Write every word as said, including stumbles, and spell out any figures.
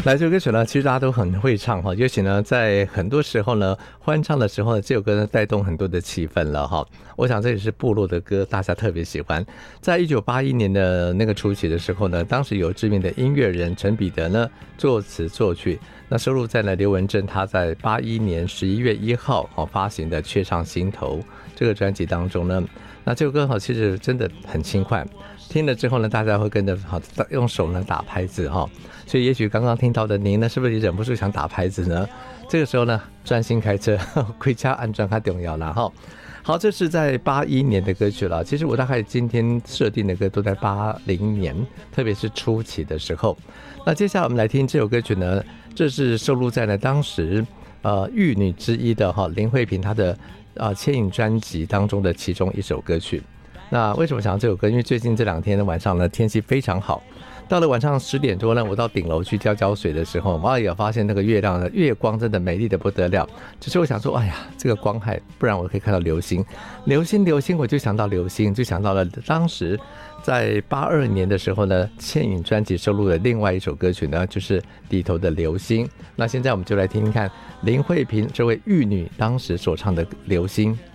来，这首歌曲呢，其实大家都很会唱哈，尤其呢，在很多时候呢，欢唱的时候呢，这首歌呢带动很多的气氛了哈。我想这也是部落的歌，大家特别喜欢。在一九八一年的那个初期的时候呢，当时有知名的音乐人陈彼得呢作词作曲，那收录在呢刘文正他在八一年十一月一号哦发行的《雀上心头》这个专辑当中呢。那这首歌哈，其实真的很轻快，听了之后呢，大家会跟着好用手呢打拍子哈。所以也许刚刚听到的您呢，是不是也忍不住想打拍子呢？这个时候呢，专心开车，回家安全很重要啦哈。好，这是在八一年的歌曲了。其实我大概今天设定的歌都在八零年，特别是初期的时候。那接下来我们来听这首歌曲呢，这是收录在呢当时呃玉女之一的哈林慧萍她的呃牵引专辑当中的其中一首歌曲。那为什么想到这首歌？因为最近这两天的晚上呢，天气非常好。到了晚上十点多呢，我到顶楼去浇浇水的时候，我也发现那个月亮的月光真的美丽的不得了。只是我想说，哎呀，这个光害，不然我可以看到流星，流星，流星，我就想到流星，就想到了当时在八二年的时候呢，牵引专辑收录的另外一首歌曲呢，就是里头的流星。那现在我们就来听听看林慧萍这位玉女当时所唱的流星。